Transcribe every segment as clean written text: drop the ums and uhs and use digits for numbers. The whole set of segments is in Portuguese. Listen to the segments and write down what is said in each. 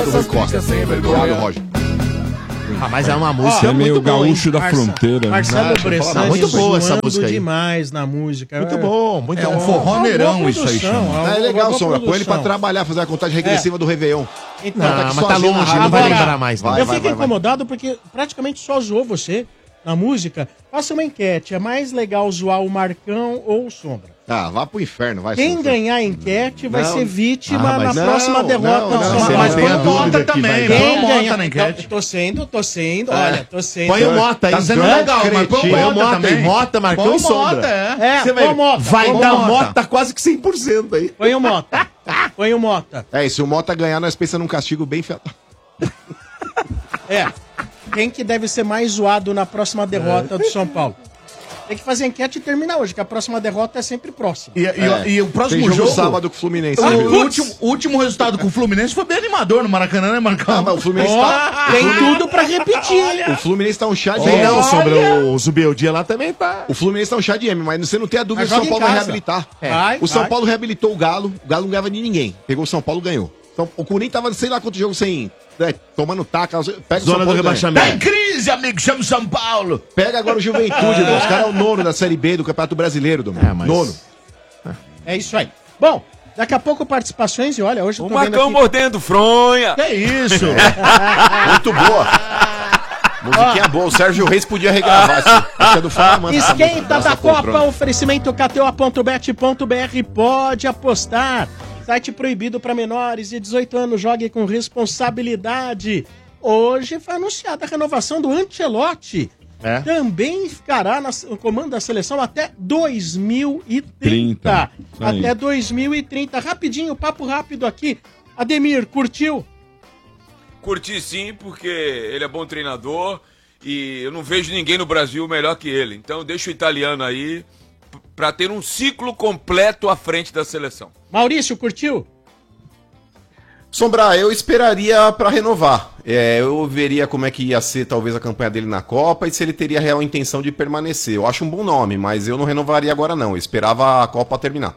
Obrigado, Roger. Mas é uma música é meio muito boa, gaúcho hein? da fronteira. Marcelo Bressani muito boa essa música aí. demais na música. Muito bom, muito bom. É um forroneirão isso aí, chama. É legal, Sombra. Põe ele pra trabalhar, fazer a contagem regressiva do Réveillon. Então, Mas tá longe, não vai lembrar mais. Eu fico incomodado porque praticamente só zoou você na música. Faça uma enquete. É mais legal zoar o Marcão ou o Sombra? Ah, vá pro inferno, vai. Quem ganhar a enquete vai ser vítima mas na próxima derrota do São Paulo. Mas põe o Mota também, põe o Mota na enquete. Tô sendo, olha, tô sendo. Põe o Mota aí. Tá sendo legal, mas põe o Mota também. Mota, Marcão e Sombra. Você vai, vai dar Mota quase que 100% aí. Põe o Mota. Põe o Mota. É, e se o Mota ganhar, nós pensamos num castigo bem feio. Quem que deve ser mais zoado na próxima derrota do São Paulo? Tem que fazer enquete e terminar hoje, que a próxima derrota é sempre próxima. E o próximo Tem jogo sábado com o Fluminense. O último resultado com o Fluminense foi bem animador no Maracanã, né, Marcão? Mas o Fluminense Tem tudo pra repetir. O Fluminense tá um chá de Tem M. não, Sombra, o Zubeldia lá também tá. O Fluminense tá um chá de M, mas você não tem a dúvida que o Mas São Paulo joga vai em casa. reabilitar. Vai, O São vai. Paulo reabilitou o Galo não ganhava de ninguém. Pegou o São Paulo, ganhou. Então, o Corinthians tava, sei lá quanto jogo sem... tomando taca. Pega o São Zona do Paulo, rebaixamento. Tá em crise, amigo, chama o São Paulo. Pega agora o Juventude, irmão. Os caras é o nono da Série B do Campeonato Brasileiro, Domingo. Mas- Nono. É isso aí. Bom, daqui a pouco participações e olha, hoje eu O tô vendo Marcão aqui... mordendo fronha. Que isso? Muito boa. Musiquinha boa. O Sérgio Reis podia regravar isso. Acho que é do Fala Esquenta da Copa, oferecimento KTO.bet.br, pode apostar. Site proibido para menores de 18 anos, jogue com responsabilidade. Hoje foi anunciada a renovação do Ancelotti. Também ficará no comando da seleção até 2030. Até 2030. Rapidinho, papo rápido aqui. Ademir, curtiu? Curti sim, porque ele é bom treinador e eu não vejo ninguém no Brasil melhor que ele. Então deixa o italiano aí pra ter um ciclo completo à frente da seleção. Maurício, curtiu? Sombra, eu esperaria pra renovar. Eu veria como é que ia ser talvez a campanha dele na Copa e se ele teria real intenção de permanecer. Eu acho um bom nome, mas eu não renovaria agora não. Eu esperava a Copa terminar.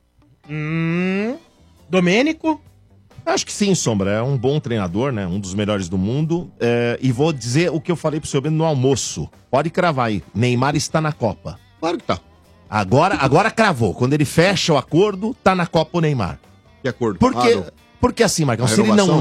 Domênico? Acho que sim, Sombra. É um bom treinador, né? Um dos melhores do mundo. E vou dizer o que eu falei pro senhor no almoço. Pode cravar aí. Neymar está na Copa. Claro que tá. Agora cravou. Quando ele fecha o acordo, tá na Copa o Neymar. Que acordo? Porque assim, Marcão, se ele não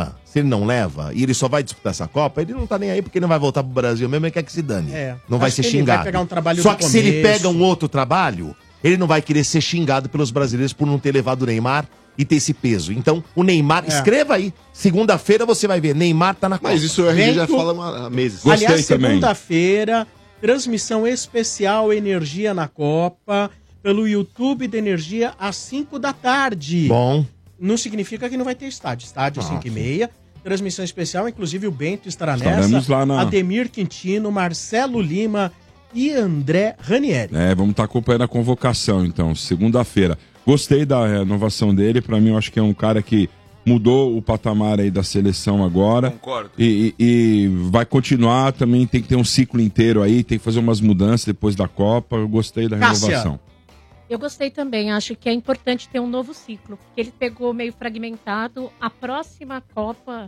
leva e ele só vai disputar essa Copa, ele não tá nem aí porque ele não vai voltar pro Brasil mesmo, ele quer que se dane. Não vai Acho ser que ele xingado. vai pegar um trabalho Só do que se ele começo. pega um outro trabalho, ele não vai querer ser xingado pelos brasileiros por não ter levado o Neymar e ter esse peso. Então, o Neymar, escreva aí. Segunda-feira você vai ver, Neymar tá na Copa. Mas isso o RG já fala há meses. Aliás, segunda-feira, transmissão especial Energia na Copa, pelo YouTube da Energia, às 5 da tarde. Bom. Não significa que não vai ter estádio. Estádio 5h30. Transmissão especial, inclusive o Bento estará Estaremos nessa. lá na- Ademir Quintino, Marcelo Lima e André Ranieri. Vamos estar acompanhando a convocação, então, segunda-feira. Gostei da renovação dele, pra mim eu acho que é um cara que mudou o patamar aí da seleção agora. Concordo. E vai continuar, também tem que ter um ciclo inteiro aí, tem que fazer umas mudanças depois da Copa. Eu gostei da renovação. Eu gostei também, acho que é importante ter um novo ciclo, porque ele pegou meio fragmentado. A próxima Copa,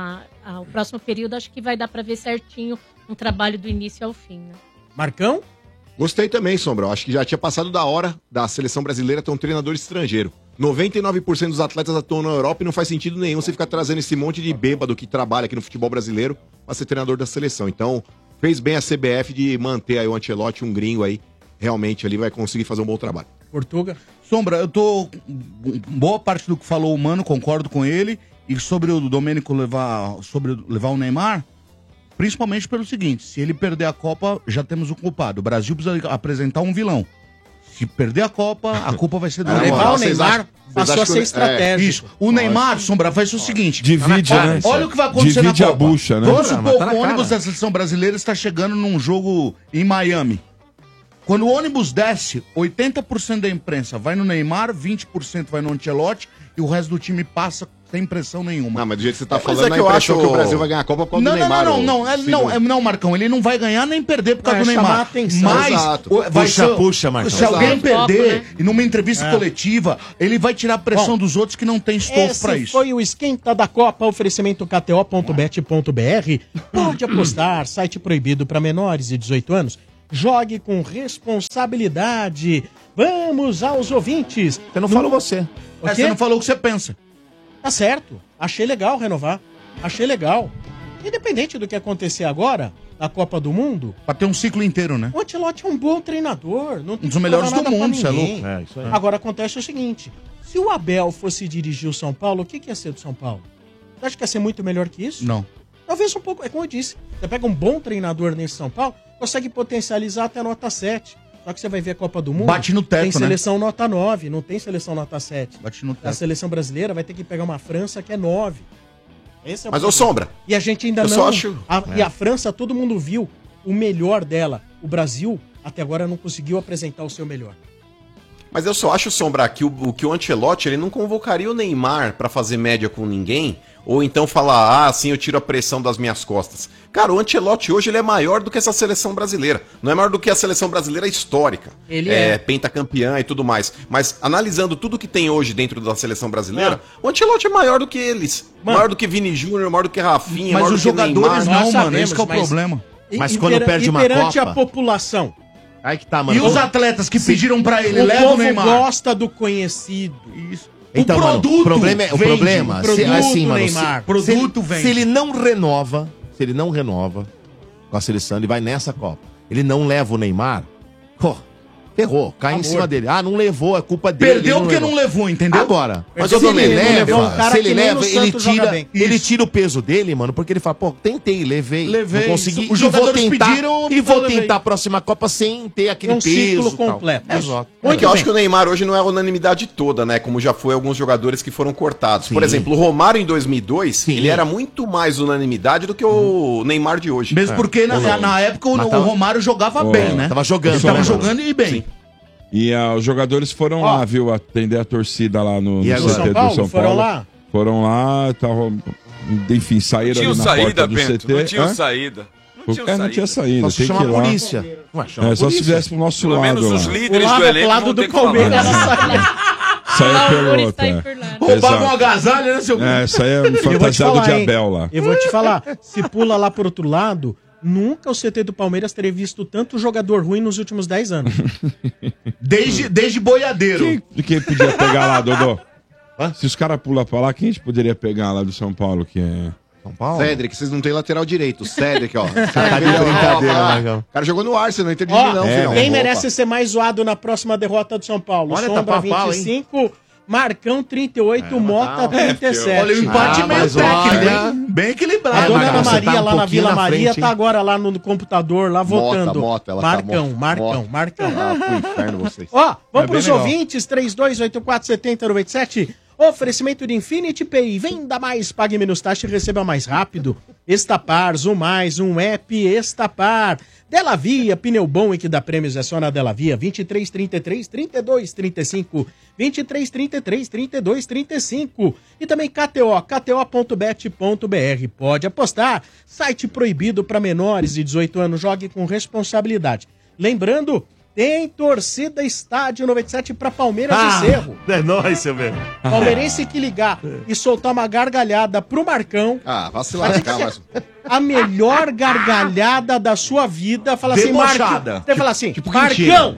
o próximo período, acho que vai dar para ver certinho um trabalho do início ao fim, né? Marcão? Gostei também, Sombra. Eu acho que já tinha passado da hora da seleção brasileira ter um treinador estrangeiro. 99% dos atletas atuam na Europa e não faz sentido nenhum você ficar trazendo esse monte de bêbado que trabalha aqui no futebol brasileiro pra ser treinador da seleção. Então, fez bem a CBF de manter aí o Ancelotti, um gringo aí, realmente ali vai conseguir fazer um bom trabalho. Portuga? Sombra, eu tô... Boa parte do que falou o Mano, concordo com ele. E sobre o Domênico levar o Neymar, principalmente pelo seguinte, se ele perder a Copa, já temos o culpado. O Brasil precisa apresentar um vilão. Se perder a Copa, a culpa vai ser do Levar o Neymar passou a ser estratégico. Isso. O Neymar, Sombra, faz o seguinte. Divide, né? Olha o que vai acontecer Divide na a Copa. bucha, né? Vamos supor Tá na que o ônibus cara. da seleção brasileira está chegando num jogo em Miami. Quando o ônibus desce, 80% da imprensa vai no Neymar, 20% vai no Ancelotti e o resto do time passa sem pressão nenhuma. Não, mas do jeito que você tá Mas falando, é que eu acho que o Brasil vai ganhar a Copa por causa do Neymar. Não, Marcão, ele não vai ganhar nem perder por causa Vai do chamar Neymar. atenção. Mas Exato. Puxa, Marcão. se alguém Exato. perder Foco, né? e numa entrevista coletiva, ele vai tirar a pressão dos outros que não tem estofo pra Esse isso. foi o Esquenta da Copa, oferecimento kto.bet.br. Pode apostar, site proibido para menores de 18 anos. Jogue com responsabilidade. Vamos aos ouvintes. Você não falou você. O quê? Você não falou o que você pensa. Tá certo. Achei legal renovar. Achei legal. Independente do que acontecer agora, na Copa do Mundo, Pra ter um ciclo inteiro, né? o Ancelotti é um bom treinador. Não Um dos melhores fala do nada pra mundo, você é ninguém. louco. É, isso aí. Agora acontece o seguinte: se o Abel fosse dirigir o São Paulo, o que ia ser do São Paulo? Você acha que ia ser muito melhor que isso? Não. Talvez um pouco, é como eu disse. Você pega um bom treinador nesse São Paulo, consegue potencializar até nota 7. Só que você vai ver a Copa do Mundo. Bate no teto, tem né? seleção nota 9, não tem seleção nota 7. Bate no A teto. seleção brasileira vai ter que pegar uma França que é 9. Esse é o Mas, ô problema. Sombra, E a gente ainda eu não. só acho- E a França, todo mundo viu o melhor dela. O Brasil, até agora, não conseguiu apresentar o seu melhor. mas eu só acho, Sombra, que o Ancelotti, ele não convocaria o Neymar pra fazer média com ninguém, ou então falar, assim eu tiro a pressão das minhas costas. Cara, o Ancelotti hoje ele é maior do que essa seleção brasileira. Não é maior do que a seleção brasileira histórica. Ele é. Pentacampeã e tudo mais. Mas analisando tudo que tem hoje dentro da seleção brasileira, o Ancelotti é maior do que eles. Mano. Maior do que Vini Júnior, maior do que Rafinha, Mas maior os do que jogadores Neymar. não, Nós mano. sabemos, Esse que é o mas- problema. Mas quando perde uma perante Copa- a população, Aí que tá, mano. E os atletas que pediram pra ele, o leva o povo Neymar. gosta do conhecido. Isso. Então, o mano, produto o problema é, o vende. problema, Produto, assim, mano, Neymar. Produto vende. se ele não renova com a seleção, ele vai nessa Copa. Ele não leva o Neymar, pô, ferrou, cai em cima dele. Ah, não levou, é culpa dele. Perdeu ele porque não levou, entendeu? Agora, Mas se eu também, ele ele leva, levou um cara se ele que nem leva, no ele Santos joga tira, bem. ele Isso. tira o peso dele, mano, porque ele fala, pô, tentei, levei, Levei, não consegui, isso. Os e vou jogadores tentar, pediram, e vou eu levei. tentar a próxima Copa sem ter aquele É um ciclo peso. tal. completo. Exato. Porque eu acho que o Neymar hoje não é a unanimidade toda, né? Como já foi alguns jogadores que foram cortados. Sim. Por exemplo, o Romário em 2002, Sim. ele era muito mais unanimidade do que o Neymar de hoje. Mesmo porque na época Mas o tava- Romário jogava Ô, bem, né? Tava jogando, Ele tava né, jogando e bem. Sim. E os jogadores foram lá, viu, atender a torcida lá no E CT agora? São Paulo? do São Foram Paulo. lá? Foram lá, tava, enfim, saíram Tinha ali na saída, porta do Bento. CT. Não tinha Hã? saída. Não tinha Não tinha saída, Só se tem que chama ir a lá. polícia. Ué, chama a Só se polícia. fizesse pro nosso Pelo lado menos os lá. líderes O do elenco lado vão do ter que falar. Palmeiras Saia Lá o pelo Boris outro. tá aí é. por lá. Roubavam Exato. um agasalho, né, seu... É, isso aí é Eu vou te fantasiado falar, de hein? Abel lá. Eu vou te falar, se pula lá pro outro lado, nunca o CT do Palmeiras teria visto tanto jogador ruim nos últimos 10 anos. Desde boiadeiro. Quem podia pegar lá, Dodô? Se os caras pulam pra lá, quem a gente poderia pegar lá do São Paulo, que é... São Paulo? Cédric, vocês não têm lateral direito. Cédric, ó. Tá de brincadeira, Marcão. O cara jogou no Arsenal, não entendi Ó, não, é, filhão. quem Opa. merece ser mais zoado na próxima derrota do São Paulo? Olha, Sombra tá pau a pau, 25, Marcão 38, Mota 37. Olha, o empate Ah, meio mas técnico, olha- hein? Bem A equilibrado. dona Marcão, Ana você Maria tá um lá na pouquinho Vila na Maria frente, hein? tá agora lá no computador, lá votando. Mota, ela Marcão, tá Marcão, Mota. Marcão. Ah, pro inferno vocês. Ó, vamos É pros bem legal. ouvintes, 32847097. Oferecimento de Infinity Pay. Venda mais, pague menos taxa e receba mais rápido. Estapar, mais, um app Estapar. Della Via, pneu bom e que dá prêmios é só na Della Via. 2333 3235. 2333 3235. E também KTO, kto.bet.br. Pode apostar. Site proibido para menores de 18 anos. Jogue com responsabilidade. Lembrando, tem torcida Estádio 97 para Palmeiras e Cerro. É nóis, seu velho. Palmeirense que ligar e soltar uma gargalhada pro Marcão, Ah, vai se lascar, mas... a melhor gargalhada da sua vida, fala assim, Debochada. Marcão. Você fala assim, tipo Marcão!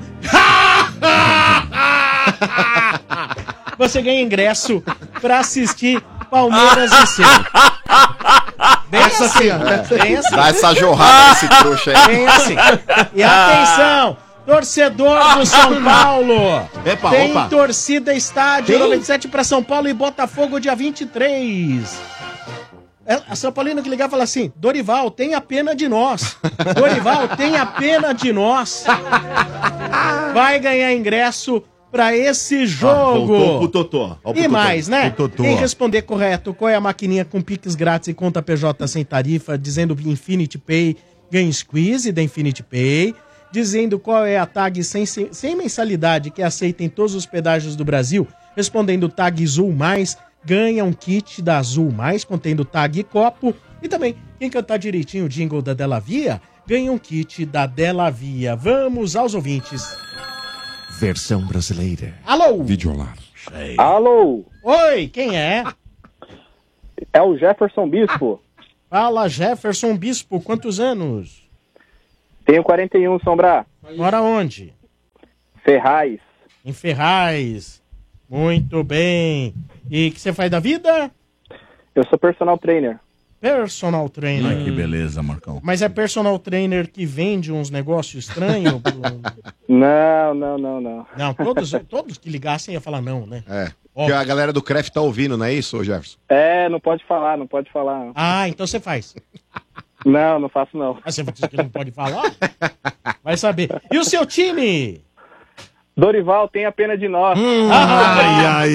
Você ganha ingresso pra assistir Palmeiras e Cerro. Bem assim, bem assim. Dá essa jorrada nesse trouxa aí. Bem assim. E atenção, torcedor do São Paulo. Epa, Tem opa. torcida Estádio Tem? 97 para São Paulo e Botafogo dia 23. A São Paulino que ligar e fala assim, Dorival, tenha pena de nós. Dorival, tenha pena de nós. Vai ganhar ingresso para esse jogo. Voltou pro Totó. Ó, pro E Totó. mais, né? O Totó. Quem responder correto, qual é a maquininha com Pix grátis e conta PJ sem tarifa, dizendo Infinity Pay, ganha squeeze da Infinity Pay, dizendo qual é a tag sem mensalidade que aceita em todos os pedágios do Brasil, respondendo tag Zul+, ganha um kit da Azul Mais, contendo tag e copo. E também, quem cantar direitinho o jingle da Della Via, ganha um kit da Della Via. Vamos aos ouvintes. Versão brasileira. Alô? Videolar. Alô? Oi, quem é? É o Jefferson Bispo. Fala, Jefferson Bispo, quantos anos? Tenho 41, Sombra. Mora onde? Ferraz. Em Ferraz. Muito bem. E o que você faz da vida? Eu sou personal trainer. Personal trainer. Ai, que beleza, Marcão. Mas é personal trainer que vende uns negócios estranhos? Não. Não, todos que ligassem iam falar não, né? É. Porque a galera do CREF tá ouvindo, não é isso, ô Jefferson? É, não pode falar. Ah, então você faz. Não faço não. Ah, você disse que não pode falar? Vai saber. E o seu time? Dorival, tenha pena de nós. Ai.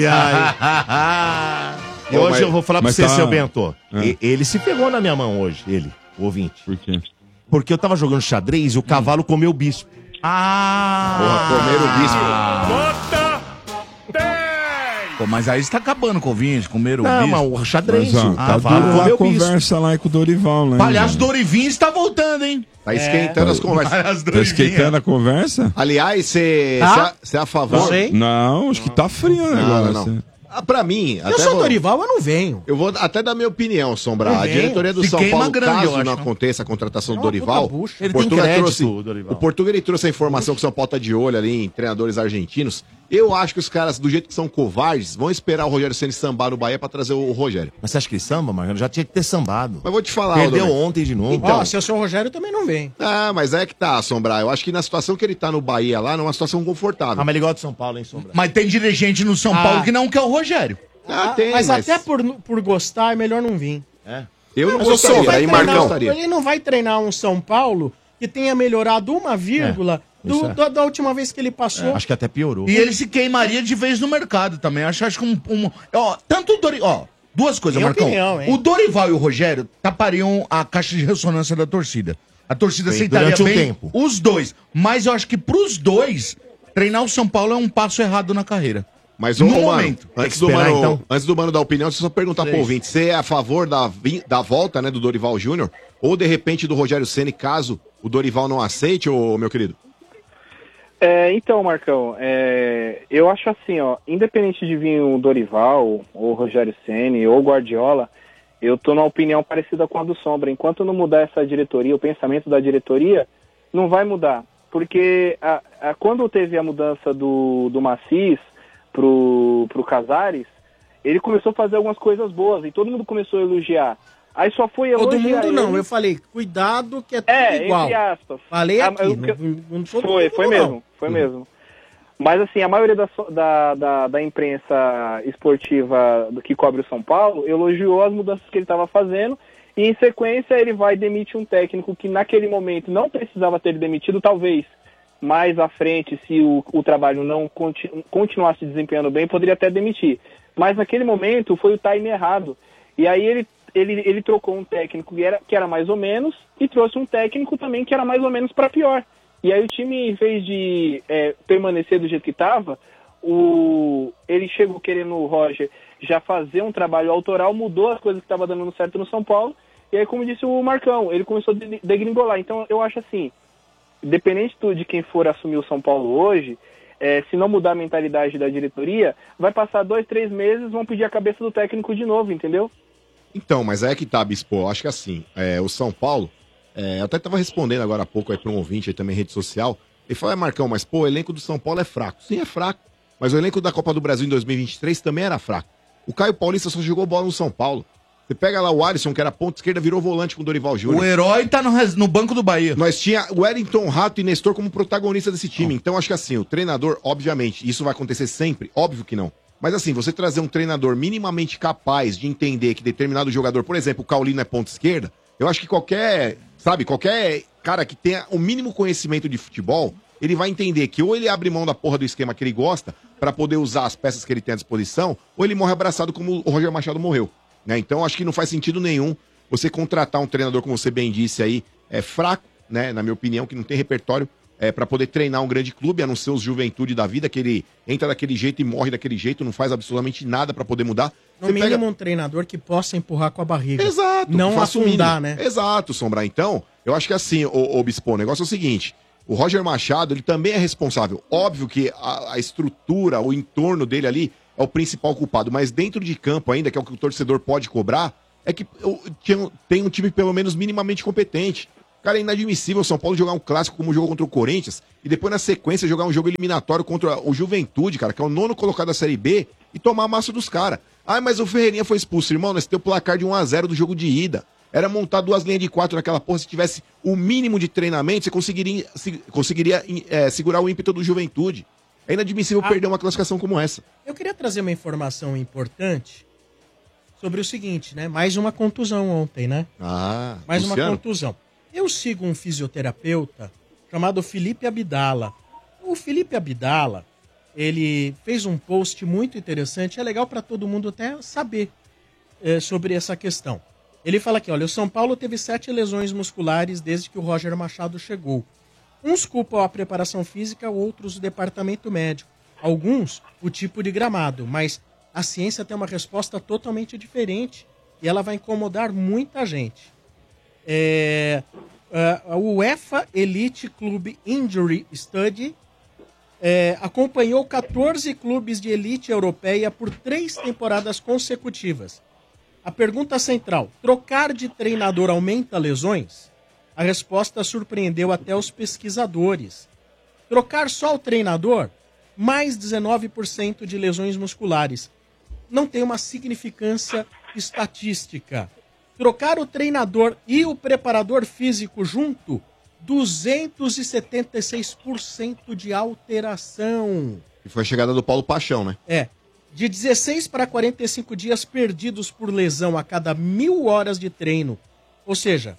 E hoje eu vou falar pra mas você, tá- seu Bento. É. Ele se pegou na minha mão hoje, ele, o ouvinte. Por quê? Porque eu tava jogando xadrez e o cavalo comeu o bispo. Porra, comer o bispo. Pô, mas aí você tá acabando com o ouvinte, comer o Não, bispo. mas o xadrez, Mas, ó, o tá cavalo duro lá comeu a o bispo. conversa lá com o Dorival, né? Palhaço Dorivinho está voltando, hein? Tá esquentando as conversas. Palhaço Tá Dorivinho. esquentando a conversa? Aliás, você é a favor? Não sei. Não, acho que tá frio o negócio. não. Pra mim, Eu sou Dorival, eu não venho. Eu vou até dar minha opinião, Sombra. Não A venho. diretoria do Se São queima Paulo, grande, eu caso não acho. aconteça a contratação do É uma Dorival, puta bucha. Ele tem crédito, o Dorival. o Portuga ele trouxe a informação que o São Paulo tá de olho ali em treinadores argentinos. Eu acho que os caras, do jeito que são covardes, vão esperar o Rogério Ceni sambar no Bahia pra trazer o Rogério. Mas você acha que ele samba, Marcelo? Já tinha que ter sambado. Mas vou te falar, Perdeu Aldomiro. ontem de novo. Então. Ó, se eu sou o Rogério, eu também não venho. Ah, mas é que tá, Sombra. Eu acho que na situação que ele tá no Bahia lá, não é uma situação confortável. Ah, mas ele gosta de São Paulo, hein, Sombra? Mas tem dirigente no São Paulo que não quer o Rogério. Tem, mas até por gostar, é melhor não vir. Eu não Mas gostaria, ele vai hein, treinar- Marcão? Ele não vai treinar um São Paulo que tenha melhorado uma vírgula isso é. da última vez que ele passou. Acho que até piorou. E ele se queimaria de vez no mercado também. Acho que ó, tanto o Dorival. Ó, duas coisas, Minha Marcão. opinião, hein? O Dorival e o Rogério tapariam a caixa de ressonância da torcida. A torcida Bem, aceitaria durante um bem tempo. os dois. Mas eu acho que pros dois, treinar o São Paulo é um passo errado na carreira. Mas, No ô, mano, momento. antes que esperar, então. do Mano dar opinião, deixa eu só perguntar pro ouvinte. Você é a favor da volta, né, do Dorival Júnior? Ou, de repente, do Rogério Ceni, caso o Dorival não aceite, ô, meu querido? Então, Marcão, eu acho assim, ó, independente de vir o Dorival, ou o Rogério Ceni, ou o Guardiola, eu tô numa opinião parecida com a do Sombra. Enquanto não mudar essa diretoria, o pensamento da diretoria, não vai mudar. Porque quando teve a mudança do Macis pro Casares, ele começou a fazer algumas coisas boas e todo mundo começou a elogiar. Aí só foi elogiar Todo mundo não, ele. eu falei, cuidado que é tudo igual. Entre aspas. Falei aqui, não sou todo mundo, não. Foi mesmo. Mas assim, a maioria da imprensa esportiva que cobre o São Paulo elogiou as mudanças que ele estava fazendo e em sequência ele vai demitir um técnico que naquele momento não precisava ter demitido, talvez mais à frente, se o trabalho não continuasse desempenhando bem, poderia até demitir. Mas naquele momento foi o time errado. E aí ele trocou um técnico que era mais ou menos e trouxe um técnico também que era mais ou menos para pior. E aí o time, em vez de permanecer do jeito que estava, ele chegou querendo o Roger já fazer um trabalho autoral, mudou as coisas que estavam dando certo no São Paulo, e aí, como disse o Marcão, ele começou a degringolar. Então eu acho assim, independente de quem for assumir o São Paulo hoje, se não mudar a mentalidade da diretoria, vai passar 2-3 meses, vão pedir a cabeça do técnico de novo, entendeu? Então, mas é que tá, Bispo. Eu acho que assim, o São Paulo, eu até tava respondendo agora há pouco aí pra um ouvinte aí também em rede social, ele falou, Marcão, mas pô, o elenco do São Paulo é fraco. Sim, é fraco. Mas o elenco da Copa do Brasil em 2023 também era fraco. O Caio Paulista só jogou bola no São Paulo. Você pega lá o Alisson, que era ponta esquerda, virou volante com o Dorival Júnior. O herói tá no banco do Bahia. Nós tinha o Wellington Rato e Nestor como protagonista desse time. Então, acho que assim, o treinador, obviamente, isso vai acontecer sempre, óbvio que não. Mas assim, você trazer um treinador minimamente capaz de entender que determinado jogador, por exemplo, o Caulino é ponta esquerda, eu acho que qualquer cara que tenha o mínimo conhecimento de futebol, ele vai entender que ou ele abre mão da porra do esquema que ele gosta pra poder usar as peças que ele tem à disposição, ou ele morre abraçado como o Roger Machado morreu. Né? Então, acho que não faz sentido nenhum você contratar um treinador, como você bem disse aí, fraco, né? Na minha opinião, que não tem repertório, pra poder treinar um grande clube, a não ser os Juventude da vida, que ele entra daquele jeito e morre daquele jeito, não faz absolutamente nada pra poder mudar. No mínimo um treinador que possa empurrar com a barriga. Exato. Não faça o afundar, mínimo. né? Exato, Sombra. Então, eu acho que assim, ô Bispo, o negócio é o seguinte, o Roger Machado, ele também é responsável. Óbvio que a estrutura, o entorno dele ali é o principal culpado, mas dentro de campo ainda, que é o que o torcedor pode cobrar, é que tem um time pelo menos minimamente competente. Cara, é inadmissível o São Paulo jogar um clássico como jogou contra o Corinthians e depois na sequência jogar um jogo eliminatório contra o Juventude, cara, que é o 9º colocado da Série B, e tomar a massa dos caras. Ah, mas o Ferreirinha foi expulso. Irmão, nós temos o placar de 1-0 do jogo de ida. Era montar 2 linhas de 4 naquela porra. Se tivesse o mínimo de treinamento, você conseguiria segurar o ímpeto do Juventude. É inadmissível perder uma classificação como essa. Eu queria trazer uma informação importante sobre o seguinte, né? Mais uma contusão ontem, né? Mais Luciano? uma contusão. Eu sigo um fisioterapeuta chamado Felipe Abdala. O Felipe Abdala, ele fez um post muito interessante, é legal para todo mundo até saber sobre essa questão. Ele fala aqui, olha, o São Paulo teve 7 lesões musculares desde que o Roger Machado chegou. Uns culpam a preparação física, outros o departamento médico. Alguns, o tipo de gramado, mas a ciência tem uma resposta totalmente diferente e ela vai incomodar muita gente. A UEFA Elite Club Injury Study acompanhou 14 clubes de elite europeia por 3 temporadas consecutivas. A pergunta central, trocar de treinador aumenta lesões? A resposta surpreendeu até os pesquisadores. Trocar só o treinador? Mais 19% de lesões musculares. Não tem uma significância estatística. Trocar o treinador e o preparador físico junto, 276% de alteração. E foi a chegada do Paulo Paixão, né? De 16 para 45 dias perdidos por lesão a cada 1.000 horas de treino. Ou seja,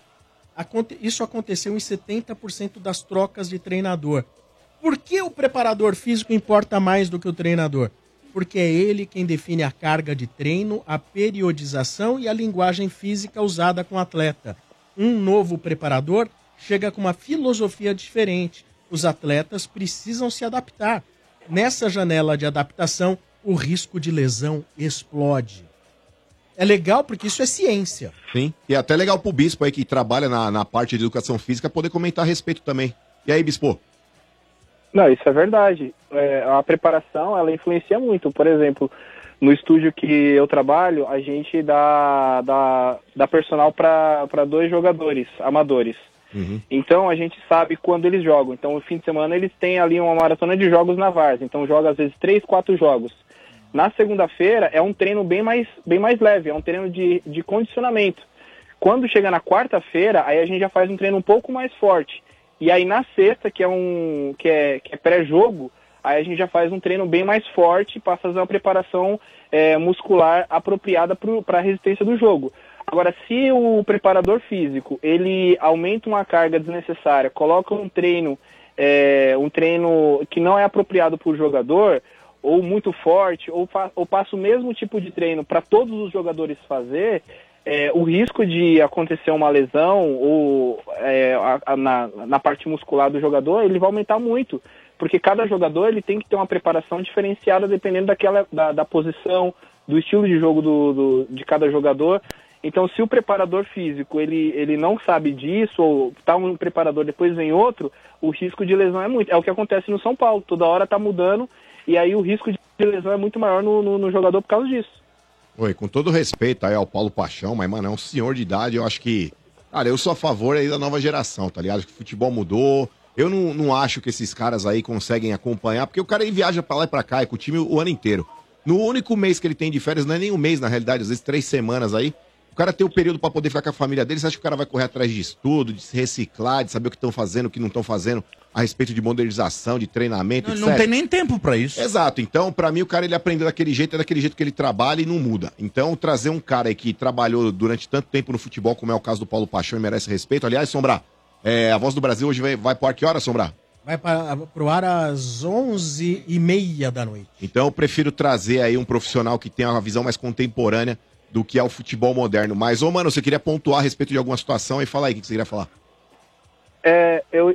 isso aconteceu em 70% das trocas de treinador. Por que o preparador físico importa mais do que o treinador? Porque é ele quem define a carga de treino, a periodização e a linguagem física usada com o atleta. Um novo preparador chega com uma filosofia diferente. Os atletas precisam se adaptar. Nessa janela de adaptação, o risco de lesão explode. É legal porque isso é ciência. Sim, e é até legal pro Bispo aí que trabalha na parte de educação física poder comentar a respeito também. E aí, Bispo? Não, isso é verdade. A preparação, ela influencia muito. Por exemplo, no estúdio que eu trabalho, a gente dá personal para 2 jogadores amadores. Uhum. Então, a gente sabe quando eles jogam. Então, no fim de semana, eles têm ali uma maratona de jogos na várzea. Então, joga às vezes 3, 4 jogos. Na segunda-feira, é um treino bem mais leve. É um treino de condicionamento. Quando chega na quarta-feira, aí a gente já faz um treino um pouco mais forte. E aí na sexta, que é pré-jogo, aí a gente já faz um treino bem mais forte para fazer uma preparação muscular apropriada para a resistência do jogo. Agora, se o preparador físico ele aumenta uma carga desnecessária, coloca um treino que não é apropriado para o jogador, ou muito forte, ou passa o mesmo tipo de treino para todos os jogadores fazer, o risco de acontecer uma lesão ou na parte muscular do jogador, ele vai aumentar muito, porque cada jogador ele tem que ter uma preparação diferenciada dependendo da posição, do estilo de jogo de cada jogador. Então, se o preparador físico ele não sabe disso, ou tá um preparador, depois vem outro, o risco de lesão é muito. É o que acontece no São Paulo, toda hora tá mudando, e aí o risco de lesão é muito maior no jogador por causa disso. Oi, com todo respeito aí ao Paulo Paixão, mas, mano, é um senhor de idade, eu acho que... Cara, eu sou a favor aí da nova geração, tá ligado? Acho que o futebol mudou, eu não acho que esses caras aí conseguem acompanhar, porque o cara aí viaja pra lá e pra cá, e com o time o ano inteiro. No único mês que ele tem de férias, não é nem um mês, na realidade, às vezes 3 semanas aí, o cara tem o período pra poder ficar com a família dele, você acha que o cara vai correr atrás de estudo, de se reciclar, de saber o que estão fazendo, o que não estão fazendo, a respeito de modernização, de treinamento, etc. Não tem nem tempo pra isso. Exato. Então, pra mim, o cara ele aprendeu daquele jeito, é daquele jeito que ele trabalha e não muda. Então, trazer um cara aí que trabalhou durante tanto tempo no futebol, como é o caso do Paulo Paixão, e merece respeito. Aliás, Sombra, a Voz do Brasil hoje vai pro ar que hora, Sombra? Vai pro ar às 11h30 da noite. Então, eu prefiro trazer aí um profissional que tenha uma visão mais contemporânea do que é o futebol moderno. Mas, mano, você queria pontuar a respeito de alguma situação e fala aí o que você queria falar. Eu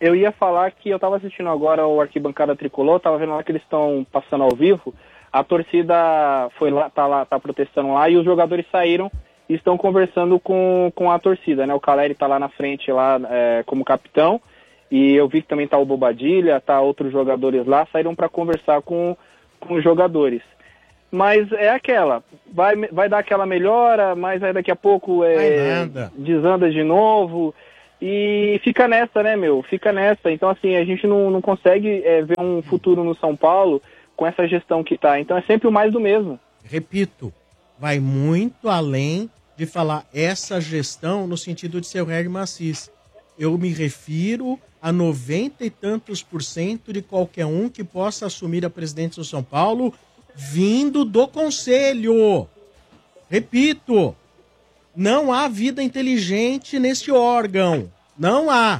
eu ia falar que eu tava assistindo agora o Arquibancada Tricolor, tava vendo lá que eles estão passando ao vivo, a torcida foi lá, tá protestando lá, e os jogadores saíram e estão conversando com a torcida, né? O Caleri tá lá na frente, lá como capitão, e eu vi que também tá o Bobadilha, tá outros jogadores lá, saíram para conversar com os jogadores. Mas é aquela, vai dar aquela melhora, mas aí daqui a pouco desanda de novo, e fica nessa, né, fica nessa. Então, assim, a gente não consegue ver um futuro no São Paulo com essa gestão que tá. Então é sempre o mais do mesmo. Repito, vai muito além de falar essa gestão no sentido de ser o Hermes Assis. Eu me refiro a 90 e tantos % de qualquer um que possa assumir a presidência do São Paulo vindo do Conselho. Repito, não há vida inteligente neste órgão. Não há.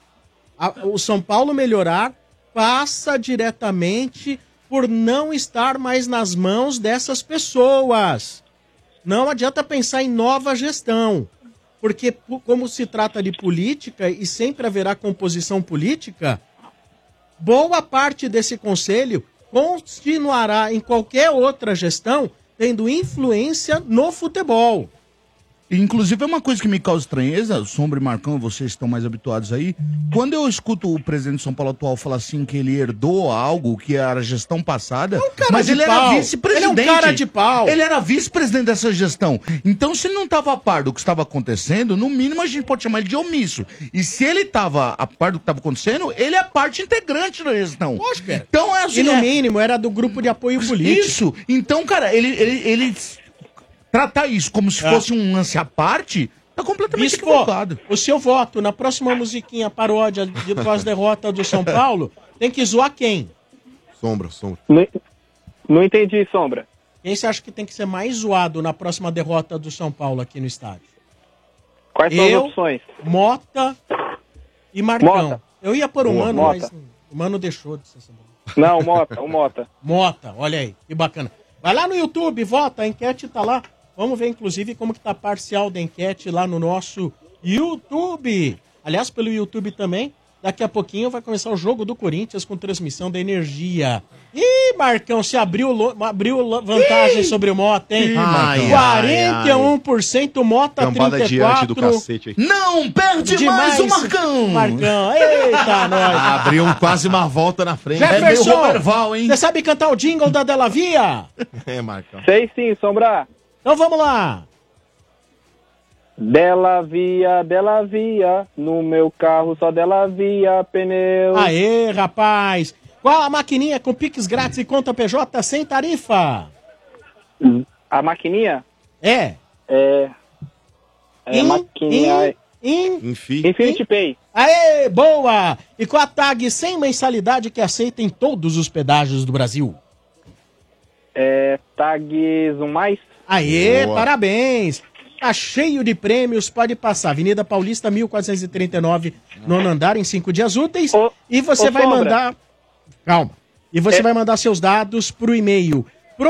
O São Paulo melhorar passa diretamente por não estar mais nas mãos dessas pessoas. Não adianta pensar em nova gestão, porque como se trata de política e sempre haverá composição política, boa parte desse conselho continuará em qualquer outra gestão tendo influência no futebol. Inclusive, é uma coisa que me causa estranheza, Sombra e Marcão, vocês estão mais habituados aí, quando eu escuto o presidente de São Paulo atual falar assim que ele herdou algo que era a gestão passada, mas ele era vice-presidente. Ele é um cara de pau. Ele era vice-presidente dessa gestão. Então, se ele não estava a par do que estava acontecendo, no mínimo a gente pode chamar ele de omisso. E se ele estava a par do que estava acontecendo, ele é parte integrante da gestão. Lógico, cara. Então, é assim, e no mínimo era do grupo de apoio político. Isso. Então, cara, ele tratar isso como se fosse um lance à parte, tá completamente equivocado. O seu voto na próxima musiquinha paródia de pós-derrota do São Paulo tem que zoar quem? Sombra. Não entendi, Sombra. Quem você acha que tem que ser mais zoado na próxima derrota do São Paulo aqui no estádio? Quais são as opções? Mota e Marcão. Mota. Eu ia por Mano, Mota. mas o Mano deixou de ser essa bola. Não, o Mota. Mota, olha aí, que bacana. Vai lá no YouTube, vota, a enquete tá lá. Vamos ver, inclusive, como que tá a parcial da enquete lá no nosso YouTube. Aliás, pelo YouTube também, daqui a pouquinho vai começar o jogo do Corinthians com transmissão da Energia. Ih, Marcão, se abriu vantagem sobre o Mota, hein? 41%, Mota Cambada 34%. diante do cacete aí. Não perde Demais, mais o Marcão! Marcão, eita, nós. Abriu quase uma volta na frente. Jefferson, Roberval, hein? você sabe cantar o jingle da Della Via? Marcão. Sei sim, Sombra. Então vamos lá. Della Via, no meu carro só Della Via, pneu. Aê, rapaz. Qual a maquininha com Pix grátis e conta PJ sem tarifa? A maquininha? É. Maquininha... Infinity Pay. Aê, boa. E qual a tag sem mensalidade que aceita em todos os pedágios do Brasil? Tag Zoom Mais. Aê, Boa. Parabéns! Tá cheio de prêmios, pode passar. Avenida Paulista, 1439, nono andar, em 5 dias úteis. E você vai Sombra. mandar... Calma. E você vai mandar seus dados pro e-mail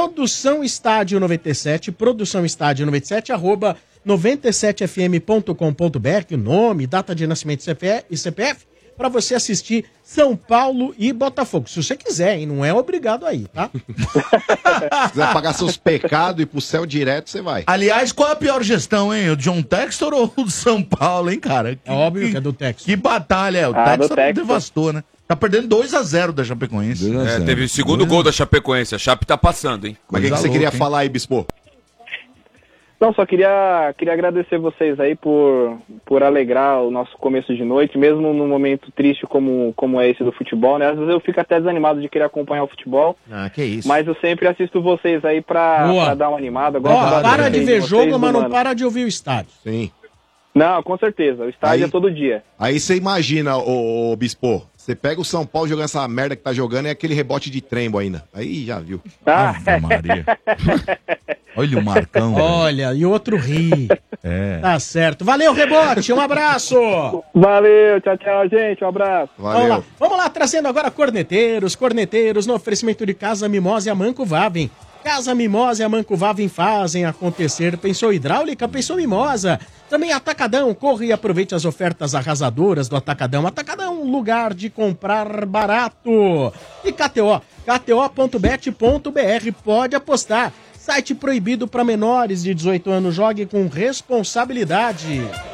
produçãoestádio97, arroba 97fm.com.br, o nome, data de nascimento e CPF, para você assistir São Paulo e Botafogo. Se você quiser, hein? Não é obrigado aí, tá? Se quiser pagar seus pecados e ir pro céu direto, você vai. Aliás, qual é a pior gestão, hein? O John Textor ou o do São Paulo, hein, cara? É óbvio que é do Textor. Que batalha, o Textor devastou, né? Tá perdendo 2-0 da Chapecoense. Teve o segundo gol da Chapecoense. A Chape tá passando, hein? Mas o que você queria falar aí, Bispo? Não, só queria agradecer vocês aí por alegrar o nosso começo de noite, mesmo num momento triste como é esse do futebol, né? Às vezes eu fico até desanimado de querer acompanhar o futebol. Que isso. Mas eu sempre assisto vocês aí pra dar uma animada. Para de ver jogo, mas não para de ouvir o estádio. Sim. Não, com certeza. O estádio é todo dia. Aí você imagina, ô Bispo, você pega o São Paulo jogando essa merda que tá jogando e é aquele rebote de trembo ainda. Aí já viu. Ave Maria. Olha o Marcão. Olha, e o outro ri. Tá certo. Valeu, Rebote. Um abraço. Valeu. Tchau, gente. Um abraço. Vamos lá, trazendo agora corneteiros no oferecimento de Casa Mimosa e Amanco Vavem. Casa Mimosa e a Mancuvavem fazem acontecer. Pensou hidráulica? Pensou Mimosa. Também Atacadão. Corre e aproveite as ofertas arrasadoras do Atacadão. Atacadão, lugar de comprar barato. E KTO. KTO.bet.br. Pode apostar. Site proibido para menores de 18 anos. Jogue com responsabilidade.